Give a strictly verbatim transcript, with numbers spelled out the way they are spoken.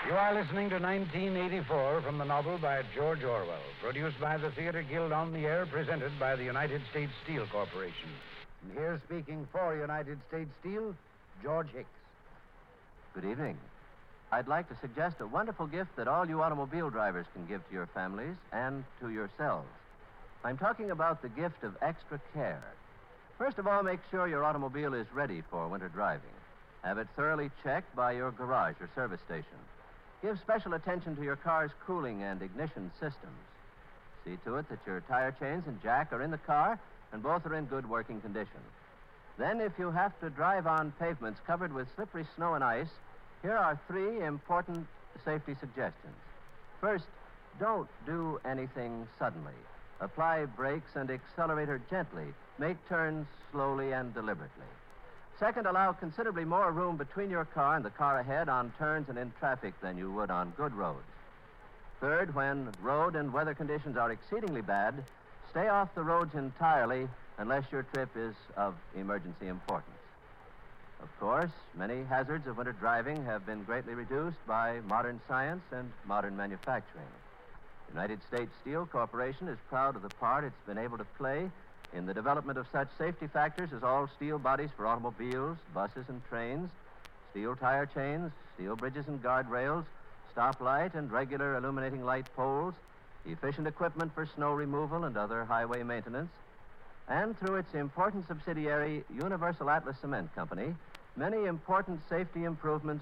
You are listening to nineteen eighty-four from the novel by George Orwell, produced by the Theater Guild on the Air, presented by the United States Steel Corporation. And here speaking for United States Steel, George Hicks. Good evening. I'd like to suggest a wonderful gift that all you automobile drivers can give to your families and to yourselves. I'm talking about the gift of extra care. First of all, make sure your automobile is ready for winter driving. Have it thoroughly checked by your garage or service station. Give special attention to your car's cooling and ignition systems. See to it that your tire chains and jack are in the car and both are in good working condition. Then, if you have to drive on pavements covered with slippery snow and ice, here are three important safety suggestions. First, don't do anything suddenly. Apply brakes and accelerator gently. Make turns slowly and deliberately. Second, allow considerably more room between your car and the car ahead on turns and in traffic than you would on good roads. Third, when road and weather conditions are exceedingly bad, stay off the roads entirely unless your trip is of emergency importance. Of course, many hazards of winter driving have been greatly reduced by modern science and modern manufacturing. United States Steel Corporation is proud of the part it's been able to play in the development of such safety factors as all steel bodies for automobiles, buses, and trains, steel tire chains, steel bridges and guardrails, stoplight and regular illuminating light poles, efficient equipment for snow removal and other highway maintenance, and through its important subsidiary, Universal Atlas Cement Company, many important safety improvements